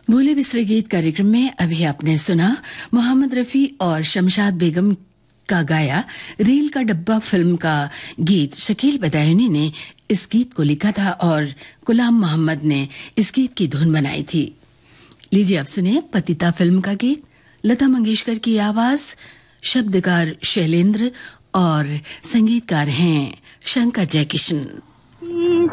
भूले बिसरे गीत कार्यक्रम में अभी आपने सुना मोहम्मद रफी और शमशाद बेगम का गाया रेल का डब्बा फिल्म का गीत। शकील बदायूनी ने इस गीत को लिखा था और गुलाम मोहम्मद ने इस गीत की धुन बनाई थी। लीजिए अब सुनिए पतिता फिल्म का गीत, लता मंगेशकर की आवाज, शब्दकार शैलेंद्र और संगीतकार हैं शंकर जयकिशन।